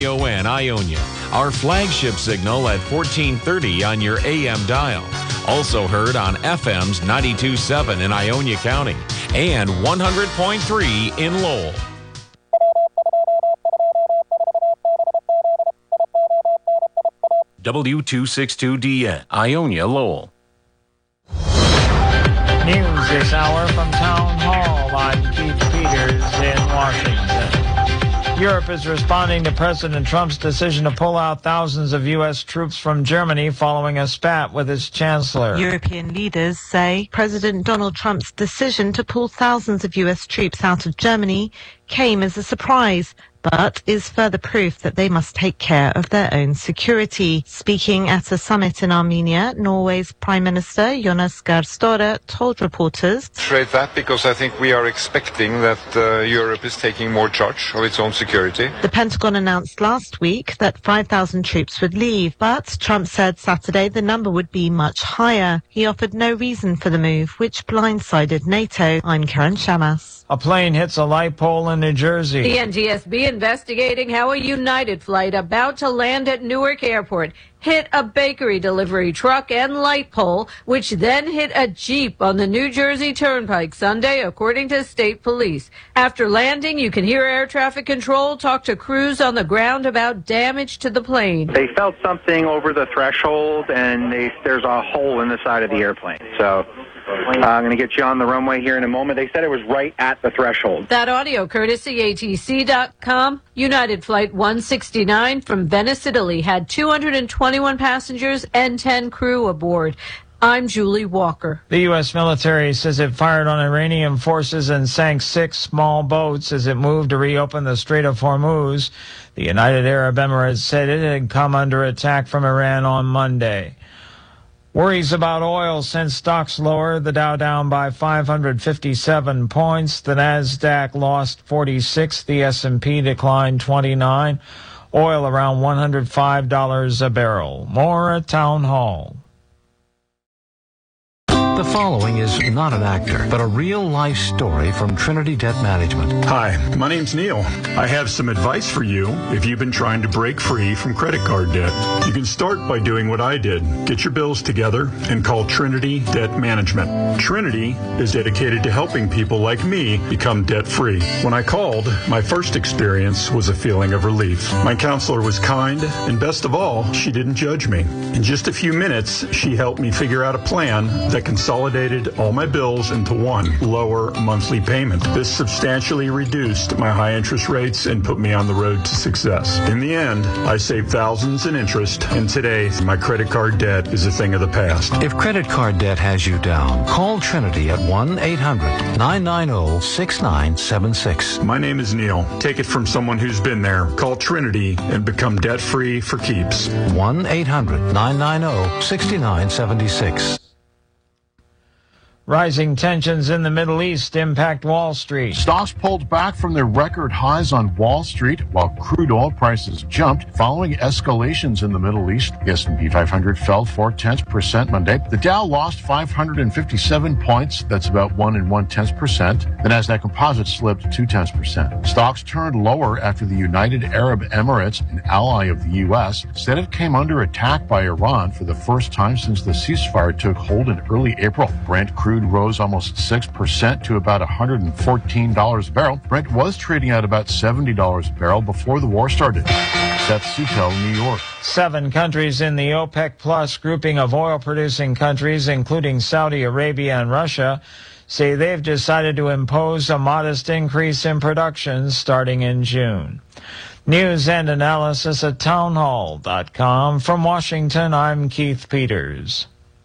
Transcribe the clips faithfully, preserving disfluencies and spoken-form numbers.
O N Ionia, our flagship signal at fourteen thirty on your A M dial. Also heard on F M's ninety-two point seven in Ionia County and one hundred point three in Lowell. W two sixty-two D N, Ionia, Lowell. News this hour from Town Hall. I'm Keith Peters in Washington. Europe is responding to President Trump's decision to pull out thousands of U S troops from Germany following a spat with its chancellor. European leaders say President Donald Trump's decision to pull thousands of U S troops out of Germany came as a surprise, but is further proof that they must take care of their own security. Speaking at a summit in Armenia, Norway's Prime Minister Jonas Gahr Støre told reporters, Trade that because I think we are expecting that uh, Europe is taking more charge of its own security. The Pentagon announced last week that five thousand troops would leave, but Trump said Saturday the number would be much higher. He offered no reason for the move, which blindsided NATO. I'm Karen Shamas. A plane hits a light pole in New Jersey. The N T S B investigating how a United flight about to land at Newark Airport hit a bakery delivery truck and light pole, which then hit a Jeep on the New Jersey Turnpike Sunday, according to state police. After landing, you can hear air traffic control talk to crews on the ground about damage to the plane. They felt something over the threshold, and they, there's a hole in the side of the airplane. So uh, I'm going to get you on the runway here in a moment. They said it was right at the threshold. That audio courtesy A T C dot com. United Flight one sixty-nine from Venice, Italy, had two hundred twenty-one passengers and ten crew aboard. I'm Julie Walker. The U S military says it fired on Iranian forces and sank six small boats as it moved to reopen the Strait of Hormuz. The United Arab Emirates said it had come under attack from Iran on Monday. Worries about oil sent stocks lower. The Dow down by five hundred fifty-seven points. The Nasdaq lost forty-six. The S and P declined twenty-nine. Oil around one hundred five dollars a barrel. More at Town Hall. The following is not an actor, but a real-life story from Trinity Debt Management. Hi, my name's Neil. I have some advice for you if you've been trying to break free from credit card debt. You can start by doing what I did. Get your bills together and call Trinity Debt Management. Trinity is dedicated to helping people like me become debt-free. When I called, my first experience was a feeling of relief. My counselor was kind, and best of all, she didn't judge me. In just a few minutes, she helped me figure out a plan that consolidated all my bills into one lower monthly payment. This substantially reduced my high interest rates and put me on the road to success. In the end, I saved thousands in interest, and today my credit card debt is a thing of the past. If credit card debt has you down, call Trinity at one eight hundred nine nine zero six nine seven six. My name is Neil. Take it from someone who's been there. Call Trinity and become debt-free for keeps. one eight hundred nine nine zero six nine seven six. Rising tensions in the Middle East impact Wall Street. Stocks pulled back from their record highs on Wall Street while crude oil prices jumped following escalations in the Middle East. The S and P five hundred fell four tenths percent Monday. The Dow lost five hundred fifty-seven points. That's about one and one tenth percent. The Nasdaq Composite slipped two tenths percent. Stocks turned lower after the United Arab Emirates, an ally of the U S, said it came under attack by Iran for the first time since the ceasefire took hold in early April. Brent crude rose almost six percent to about one hundred fourteen dollars a barrel. Brent was trading at about seventy dollars a barrel before the war started. Seth Sutel, New York. Seven countries in the OPEC Plus grouping of oil-producing countries, including Saudi Arabia and Russia, say they've decided to impose a modest increase in production starting in June. News and analysis at townhall dot com. From Washington, I'm Keith Peters.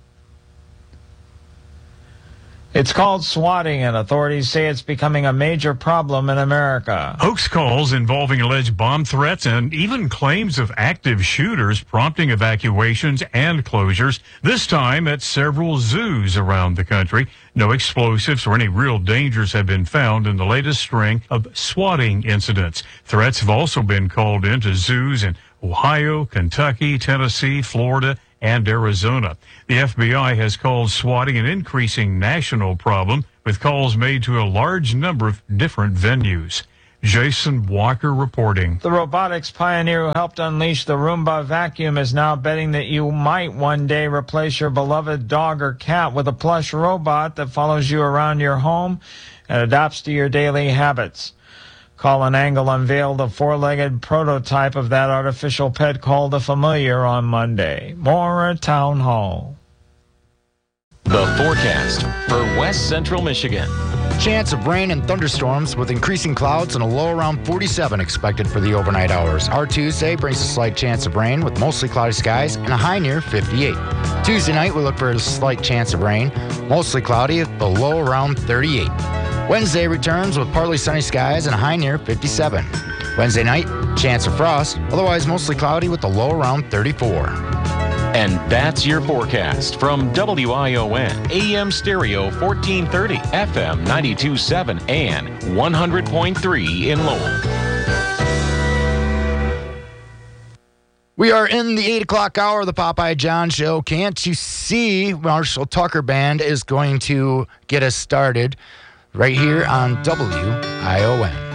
It's called swatting, and authorities say it's becoming a major problem in America. Hoax calls involving alleged bomb threats and even claims of active shooters prompting evacuations and closures, this time at several zoos around the country. No explosives or any real dangers have been found in the latest string of swatting incidents. Threats have also been called into zoos in Ohio, Kentucky, Tennessee, Florida, and Arizona. The F B I has called swatting an increasing national problem, with calls made to a large number of different venues. Jason Walker reporting. The robotics pioneer who helped unleash the Roomba vacuum is now betting that you might one day replace your beloved dog or cat with a plush robot that follows you around your home and adapts to your daily habits. Colin Angle unveiled a four-legged prototype of that artificial pet called a Familiar on Monday. More at Town Hall. The forecast for West Central Michigan. Chance of rain and thunderstorms with increasing clouds and a low around forty-seven expected for the overnight hours. Our Tuesday brings a slight chance of rain with mostly cloudy skies and a high near fifty-eight. Tuesday night we look for a slight chance of rain, mostly cloudy with a low around thirty-eight. Wednesday returns with partly sunny skies and a high near fifty-seven. Wednesday night, chance of frost, otherwise mostly cloudy with a low around thirty-four. And that's your forecast from W I O N, A M Stereo fourteen thirty, F M ninety-two point seven, and one hundred point three in Lowell. We are in the eight o'clock hour of the Popeye John Show. Can't you see Marshall Tucker Band is going to get us started right here on W I O N.